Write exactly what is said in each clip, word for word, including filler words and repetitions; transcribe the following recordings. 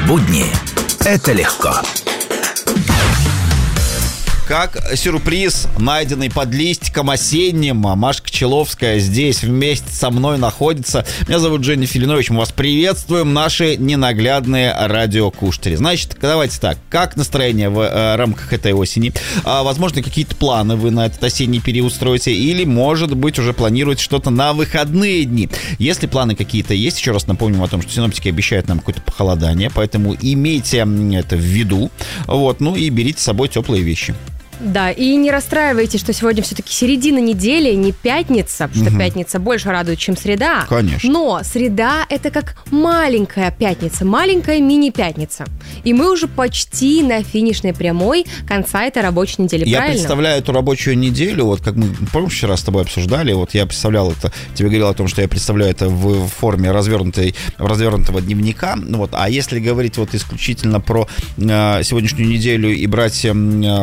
Будни – это легко. Как сюрприз, найденный под листиком осенним, Маша Кочеловская здесь вместе со мной находится. Меня зовут Женя Филинович, мы вас приветствуем, наши ненаглядные радиокушатели. Значит, давайте так, как настроение в э, рамках этой осени? А, возможно, какие-то планы вы на этот осенний период строите, или, может быть, уже планируете что-то на выходные дни. Если планы какие-то есть, еще раз напомним о том, что синоптики обещают нам какое-то похолодание, поэтому имейте это в виду, вот, ну и берите с собой теплые вещи. Да, и не расстраивайтесь, что сегодня все-таки середина недели, не пятница, потому что угу. пятница больше радует, чем среда. Конечно. Но среда – это как маленькая пятница, маленькая мини-пятница. И мы уже почти на финишной прямой конца этой рабочей недели, я правильно? Я представляю эту рабочую неделю, вот как мы, помнишь, вчера с тобой обсуждали, вот я представлял это, тебе говорил о том, что я представляю это в форме развернутой, развернутого дневника, вот, а если говорить вот исключительно про э, сегодняшнюю неделю и брать э,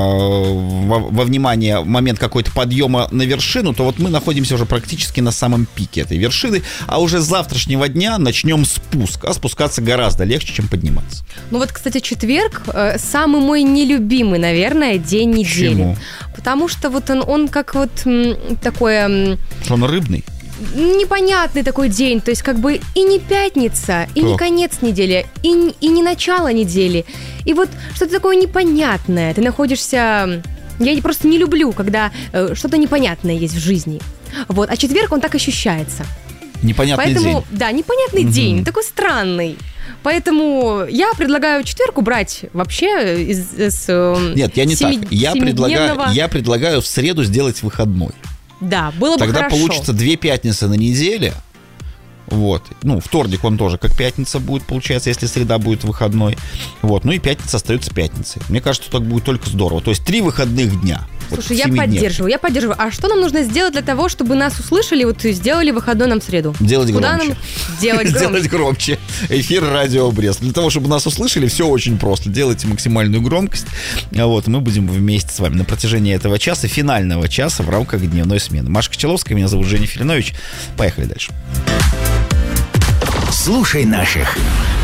Во, во внимание момент какой-то подъема на вершину, то вот мы находимся уже практически на самом пике этой вершины, а уже с завтрашнего дня начнем спуск, а спускаться гораздо легче, чем подниматься. Ну вот, кстати, четверг э, самый мой нелюбимый, наверное, день недели. Почему? Потому что вот он, он как вот м, такое... Что он рыбный? Непонятный такой день, то есть как бы и не пятница, и О. не конец недели, и, и не начало недели. И вот что-то такое непонятное. Ты находишься... Я просто не люблю, когда э, что-то непонятное есть в жизни. Вот. А четверг, он так ощущается. Непонятный Поэтому, день. Да, непонятный угу. день, такой странный. Поэтому я предлагаю четверг убрать вообще из, из Нет, я не семи, так. Я предлагаю, я предлагаю в среду сделать выходной. Да, было бы Тогда хорошо. получится две пятницы на неделе. Вот. Ну, вторник он тоже как пятница будет, получается, если среда будет выходной. Вот. Ну и пятница остается пятницей. Мне кажется, так будет только здорово. То есть три выходных дня. Слушай, вот, я поддерживаю, я поддерживаю. А что нам нужно сделать для того, чтобы нас услышали, вот и сделали выходной нам в среду? Делать Куда громче. Нам делать громче. Сделать громче. Эфир Радио Брест. Для того, чтобы нас услышали, все очень просто. Делайте максимальную громкость. Вот, и мы будем вместе с вами на протяжении этого часа, финального часа в рамках дневной смены. Маша Кочеловская, меня зовут Женя Филинович. Поехали дальше. Слушай наших.